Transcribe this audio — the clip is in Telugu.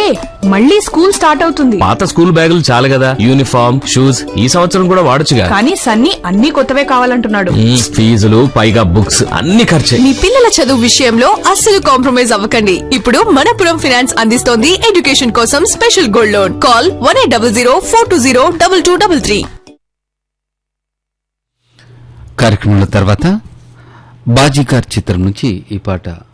మళ్ళీ స్కూల్ స్టార్ట్ అవుతుంది. పాత స్కూల్ బ్యాగులు చాలు కదా, యూనిఫామ్ షూస్ ఈ సంవత్సరం కూడా వాడొచ్చుగా. కానీ సన్నీ అన్ని కొత్తవే కావాలంటున్నాడు. ఫీజులు పైగా బుక్స్ అన్ని ఖర్చే. మీ పిల్లల చదువు విషయంలో అస్సలు కాంప్రమైజ్ అవ్వకండి. ఇప్పుడు మనపురం ఫైనాన్స్ అందిస్తోంది ఎడ్యుకేషన్ కోసం స్పెషల్ గోల్డ్ లోన్. కాల్ 1800 కార్యక్రమంలో తర్వాత బాజీగార్ చిత్రం నుంచి ఈ పాట